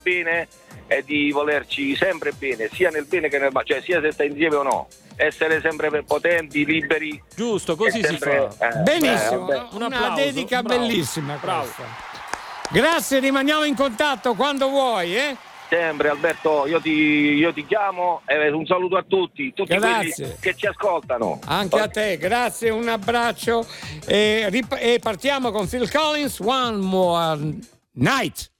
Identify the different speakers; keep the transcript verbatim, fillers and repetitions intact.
Speaker 1: bene e di volerci sempre bene, sia nel bene che nel male, cioè sia se stai insieme o no. Essere sempre potenti, liberi.
Speaker 2: Giusto, così
Speaker 1: sempre,
Speaker 2: si fa.
Speaker 1: Eh,
Speaker 3: Benissimo,
Speaker 1: eh,
Speaker 3: una
Speaker 2: Un applauso.
Speaker 3: dedica
Speaker 2: Bravo.
Speaker 3: bellissima
Speaker 2: Bravo.
Speaker 3: questa. Grazie, rimaniamo in contatto quando vuoi, eh?
Speaker 1: Sempre Alberto, io ti, io ti chiamo e un saluto a tutti, tutti
Speaker 3: Grazie.
Speaker 1: quelli che ci ascoltano.
Speaker 3: Anche a te, grazie, un abbraccio e, rip- e partiamo con Phil Collins, One More Night.